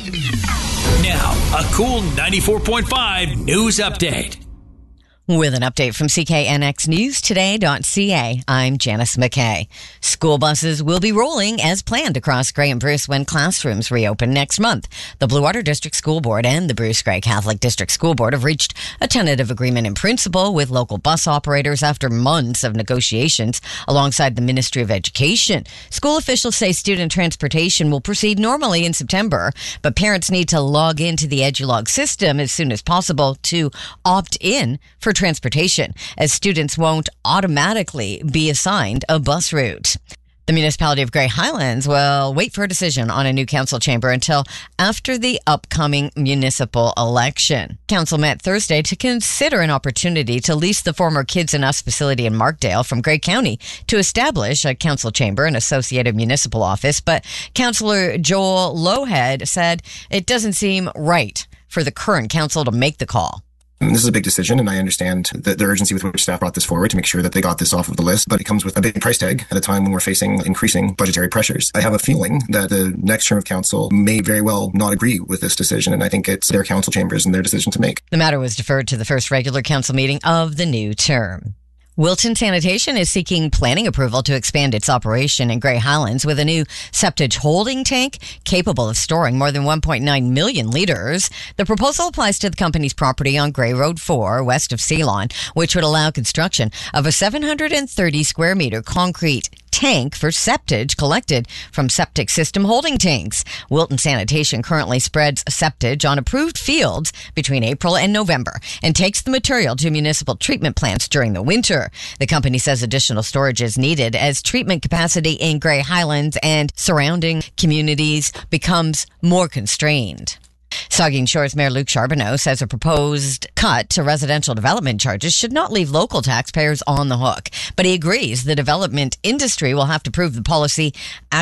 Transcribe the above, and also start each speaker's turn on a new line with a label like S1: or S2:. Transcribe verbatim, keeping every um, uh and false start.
S1: Now, a cool ninety-four point five news update.
S2: With an update from C K N X News Today dot C A, I'm Janice McKay. School buses will be rolling as planned across Grey and Bruce when classrooms reopen next month. The Blue Water District School Board and the Bruce Grey Catholic District School Board have reached a tentative agreement in principle with local bus operators after months of negotiations alongside the Ministry of Education. School officials say student transportation will proceed normally in September, but parents need to log into the EduLog system as soon as possible to opt in for transportation, as students won't automatically be assigned a bus route. The municipality of Grey Highlands will wait for a decision on a new council chamber until after the upcoming municipal election. Council met Thursday to consider an opportunity to lease the former Kids and Us facility in Markdale from Grey County to establish a council chamber and associated municipal office, but Councillor Joel Lowhead said it doesn't seem right for the current council to make the call.
S3: This is a big decision, and I understand the, the urgency with which staff brought this forward to make sure that they got this off of the list, but it comes with a big price tag at a time when we're facing increasing budgetary pressures. I have a feeling that the next term of council may very well not agree with this decision, and I think it's their council chambers and their decision to make.
S2: The matter was deferred to the first regular council meeting of the new term. Wilton Sanitation is seeking planning approval to expand its operation in Grey Highlands with a new septage holding tank capable of storing more than one point nine million litres. The proposal applies to the company's property on Grey Road four, west of Ceylon, which would allow construction of a seven hundred thirty square metre concrete tank for septage collected from septic system holding tanks. Wilton Sanitation currently spreads septage on approved fields between April and November and takes the material to municipal treatment plants during the winter. The company says additional storage is needed as treatment capacity in Grey Highlands and surrounding communities becomes more constrained. Saugeen Shores Mayor Luc Charbonneau says a proposed cut to residential development charges should not leave local taxpayers on the hook, but he agrees the development industry will have to prove the policy